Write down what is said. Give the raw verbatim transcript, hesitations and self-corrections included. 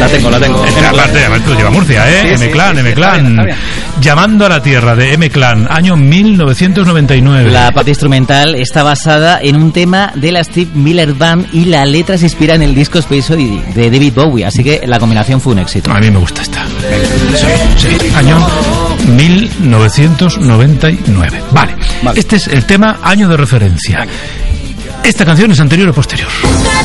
La tengo, la tengo. Esta parte, tú lleva Murcia, ¿eh? Sí, M-Clan, sí, M-Clan. está bien, está bien. Llamando a la Tierra, de M-Clan, año mil novecientos noventa y nueve. La parte instrumental está basada en un tema de la Steve Miller Band y la letra se inspira en el disco Space Oddity de David Bowie, así que la combinación fue un éxito. A mí me gusta esta. Sí, sí. Año mil novecientos noventa y nueve. Vale. vale. Este es el tema, año de referencia. ¿Esta canción es anterior o posterior?